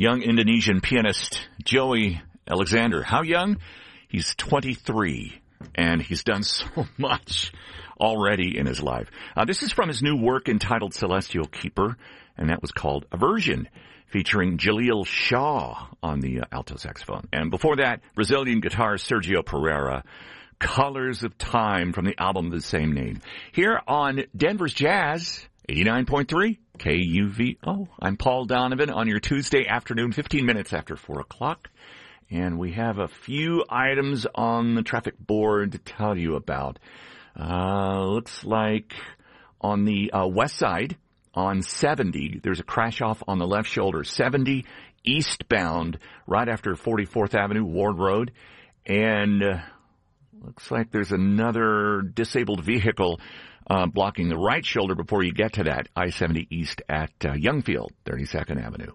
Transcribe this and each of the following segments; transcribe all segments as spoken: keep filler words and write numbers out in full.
young Indonesian pianist Joey Alexander. How young? He's twenty-three, and he's done so much already in his life. Uh, this is from his new work entitled Celestial Keeper, and that was called Aversion, featuring Jaleel Shaw on the uh, alto saxophone. And before that, Brazilian guitarist Sergio Pereira, Colors of Time from the album of the same name. Here on Denver's Jazz, eighty-nine point three K U V O. I'm Paul Donovan on your Tuesday afternoon, fifteen minutes after four o'clock. And we have a few items on the traffic board to tell you about. Uh, looks like on the uh, west side, on seventy, there's a crash-off on the left shoulder. seventy eastbound, right after forty-fourth Avenue, Ward Road. And uh, looks like there's another disabled vehicle uh, blocking the right shoulder before you get to that I seventy East at uh, Youngfield, thirty-second Avenue.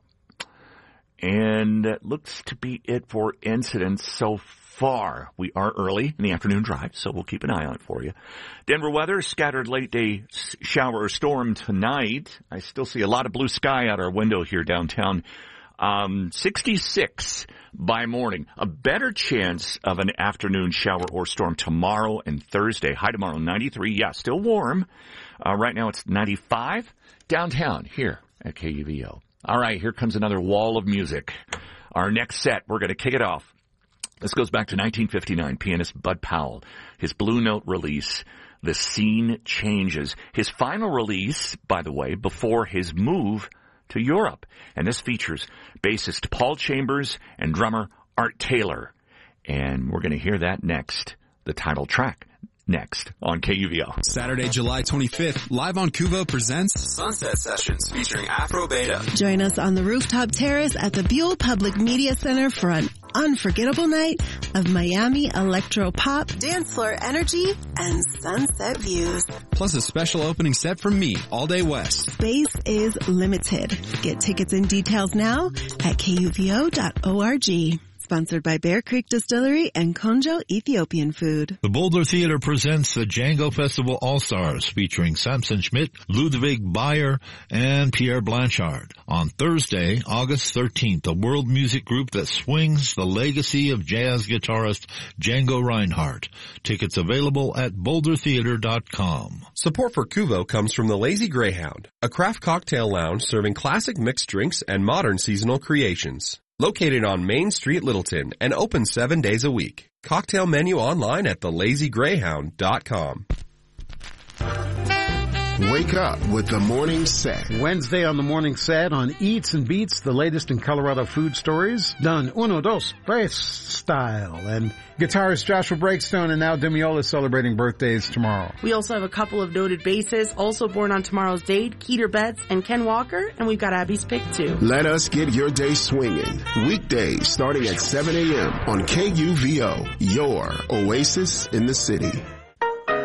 And that looks to be it for incidents so far. We are early in the afternoon drive, so we'll keep an eye on it for you. Denver weather, scattered late-day shower or storm tonight. I still see a lot of blue sky out our window here downtown. Um, sixty-six by morning. A better chance of an afternoon shower or storm tomorrow and Thursday. High tomorrow, ninety-three. Yeah, still warm. Uh, right now it's ninety-five downtown here at K U V O. All right, here comes another wall of music. Our next set, we're going to kick it off. This goes back to nineteen fifty-nine. Pianist Bud Powell, his Blue Note release, The Scene Changes. His final release, by the way, before his move to Europe. And this features bassist Paul Chambers and drummer Art Taylor. And we're going to hear that next, the title track. Next on K U V O. Saturday, July twenty-fifth, Live on Kuvo presents Sunset Sessions featuring Afro Beta. Join us on the rooftop terrace at the Buell Public Media Center for an unforgettable night of Miami electro pop, dance floor energy, and sunset views. Plus a special opening set from me, All Day West. Space is limited. Get tickets and details now at K U V O dot org. Sponsored by Bear Creek Distillery and Konjo Ethiopian Food. The Boulder Theater presents the Django Festival All-Stars featuring Samson Schmidt, Ludwig Bayer, and Pierre Blanchard. On Thursday, August thirteenth, a world music group that swings the legacy of jazz guitarist Django Reinhardt. Tickets available at boulder theater dot com. Support for Kuvo comes from the Lazy Greyhound, a craft cocktail lounge serving classic mixed drinks and modern seasonal creations. Located on Main Street, Littleton, and open seven days a week. Cocktail menu online at the lazy greyhound dot com. Wake up with the Morning Set. Wednesday on the Morning Set on Eats and Beats, the latest in Colorado food stories, done uno, dos, tres style. And guitarist Joshua Breakstone and now Demiola celebrating birthdays tomorrow. We also have a couple of noted bassists also born on tomorrow's date, Keeter Betts and Ken Walker, and we've got Abby's pick too. Let us get your day swinging. Weekdays starting at seven a.m. on K U V O, your oasis in the city.